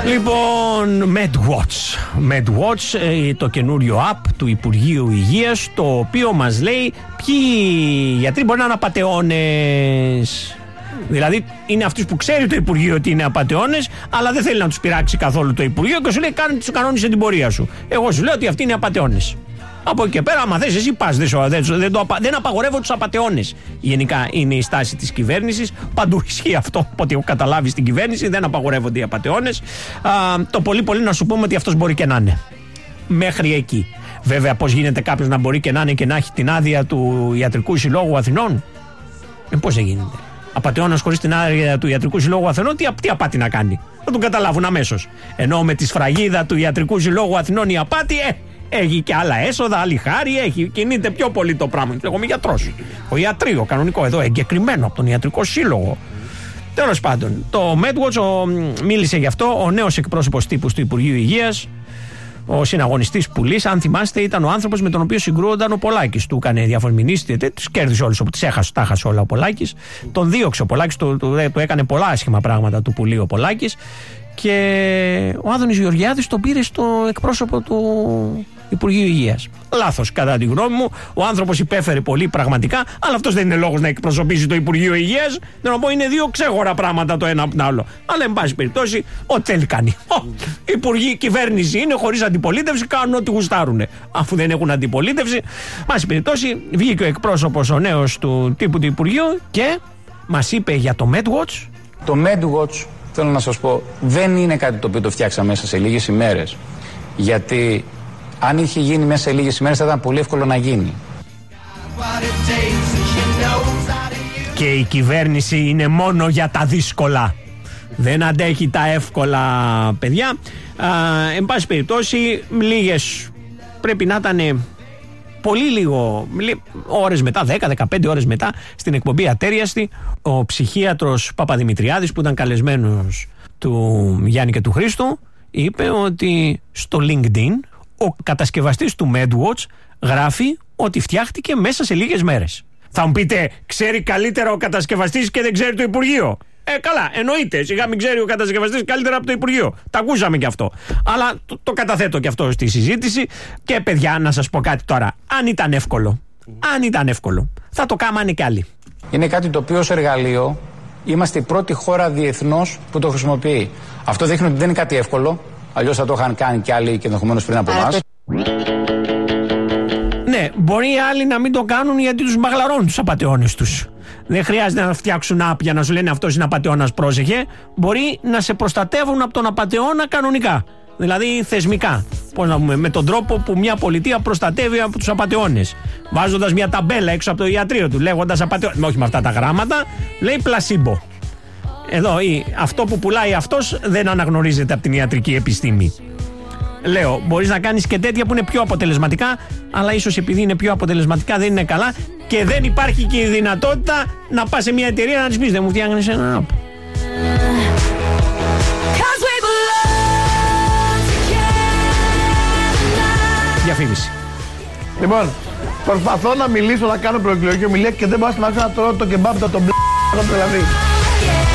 Λοιπόν, MedWatch, το καινούριο app του Υπουργείου Υγείας, το οποίο μας λέει ποιοι γιατροί μπορεί να είναι απατεώνες. Δηλαδή είναι αυτούς που ξέρει το Υπουργείο ότι είναι απατεώνες, αλλά δεν θέλει να τους πειράξει καθόλου το Υπουργείο και σου λέει κάνε τους κανόνες την πορεία σου. Εγώ σου λέω ότι αυτοί είναι απατεώνες. Από εκεί και πέρα, άμα θες εσύ πας, δεν απαγορεύω τους απατεώνες. Γενικά είναι η στάση της κυβέρνησης. Παντού ισχύει αυτό, από ό,τι έχω καταλάβει στην κυβέρνηση, δεν απαγορεύονται οι απατεώνες. Το πολύ πολύ να σου πούμε ότι αυτός μπορεί και να είναι. Μέχρι εκεί. Βέβαια, πώς γίνεται κάποιος να μπορεί και να είναι και να έχει την άδεια του Ιατρικού Συλλόγου Αθηνών? Πώς δεν γίνεται? Απατεώνας χωρίς την άδεια του Ιατρικού Συλλόγου Αθηνών, τι απάτη να κάνει? Θα τον καταλάβουν αμέσως. Ενώ με τη σφραγίδα του Ιατρικού Συλλόγου Αθηνών η απάτη, έχει και άλλα έσοδα, άλλη χάρη, κινείται πιο πολύ το πράγμα. Εγώ είμαι γιατρός. Ο ιατρείο, κανονικό εδώ, εγκεκριμένο από τον Ιατρικό Σύλλογο. Τέλος πάντων, το MedWatch μίλησε γι' αυτό ο νέος εκπρόσωπος τύπου του Υπουργείου Υγείας, ο συναγωνιστής Πουλής. Αν θυμάστε, ήταν ο άνθρωπος με τον οποίο συγκρούονταν ο Πολάκης. Του έκανε διαφορμηνήσεις, τους κέρδισε όλους, τις έχασε όλα ο Πολάκης. Τον δίωξε ο Πολάκης, του έκανε πολλά άσχημα πράγματα του Πουλή ο Πολάκης. Και ο Άδωνης Γεωργιάδης τον πήρε στο εκπρόσωπο του Υπουργείου Υγείας. Λάθος, κατά τη γνώμη μου. Ο άνθρωπος υπέφερε πολύ πραγματικά, αλλά αυτός δεν είναι λόγος να εκπροσωπήσει το Υπουργείο Υγείας. Δεν να πω, είναι δύο ξέχωρα πράγματα το ένα από το άλλο. Αλλά, εν πάση περιπτώσει, ό,τι θέλει κάνει. Υπουργοί, κυβέρνηση είναι, χωρίς αντιπολίτευση, κάνουν ό,τι γουστάρουνε. Αφού δεν έχουν αντιπολίτευση, εν πάση περιπτώσει, βγήκε ο εκπρόσωπος, ο νέος του τύπου του Υπουργείου και μας είπε για το MedWatch. Το MedWatch, θέλω να σας πω, δεν είναι κάτι το οποίο το φτιάξαμε μέσα σε λίγες ημέρες. Γιατί αν είχε γίνει μέσα σε λίγες ημέρες θα ήταν πολύ εύκολο να γίνει. Και η κυβέρνηση είναι μόνο για τα δύσκολα. Δεν αντέχει τα εύκολα, παιδιά. Εν πάση περιπτώσει, λίγες πρέπει να ήταν πολύ λίγο ώρες μετά, 10-15 ώρες μετά, στην εκπομπή Ατέριαστη, ο ψυχίατρος Παπαδημητριάδης, που ήταν καλεσμένος του Γιάννη και του Χρήστου, είπε ότι στο LinkedIn ο κατασκευαστής του MedWatch γράφει ότι φτιάχτηκε μέσα σε λίγες μέρες. Θα μου πείτε, ξέρει καλύτερα ο κατασκευαστής και δεν ξέρει το Υπουργείο? Καλά, εννοείται. Σιγά μην ξέρει ο κατασκευαστής καλύτερα από το Υπουργείο. Τα ακούσαμε κι αυτό. Αλλά το καταθέτω κι αυτό στη συζήτηση. Και παιδιά, να σας πω κάτι τώρα. Αν ήταν εύκολο, θα το κάμανε κι άλλοι. Είναι κάτι το οποίο ως εργαλείο είμαστε η πρώτη χώρα διεθνώς που το χρησιμοποιεί. Αυτό δείχνει ότι δεν είναι κάτι εύκολο. Αλλιώς θα το είχαν κάνει κι άλλοι και ενδεχομένως πριν από εμάς. Ναι, μπορεί οι άλλοι να μην το κάνουν γιατί τους μπαγλαρώνουν τους απατεώνες τους. Δεν χρειάζεται να φτιάξουν app για να σου λένε αυτός είναι απατεώνας, πρόσεχε. Μπορεί να σε προστατεύουν από τον απατεώνα κανονικά. Δηλαδή θεσμικά. Πώς να πούμε, με τον τρόπο που μια πολιτεία προστατεύει από τους απατεώνες. Βάζοντας μια ταμπέλα έξω από το ιατρείο του, λέγοντας απατεώνες. Όχι με αυτά τα γράμματα, λέει πλασίμπο. Εδώ αυτό που πουλάει αυτός δεν αναγνωρίζεται από την ιατρική επιστήμη. Λέω, μπορείς να κάνεις και τέτοια που είναι πιο αποτελεσματικά, αλλά ίσως επειδή είναι πιο αποτελεσματικά δεν είναι καλά και δεν υπάρχει και η δυνατότητα να πας σε μια εταιρεία να της πεις δεν μου φτιάχνεις ένα app. Διαφήμιση. Λοιπόν, προσπαθώ να μιλήσω, να κάνω προεκλογική ομιλία και δεν πάω να άρχισα να τρώω το κεμπάπ το μπλ***, δηλαδή.